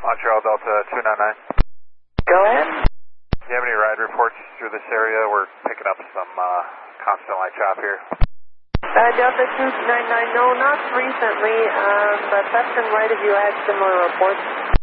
Montreal Delta 299. Go ahead. Do you have any ride reports through this area? We're picking up some constant light chop here. Delta 299, no, not recently, but left and right of you, I had similar reports.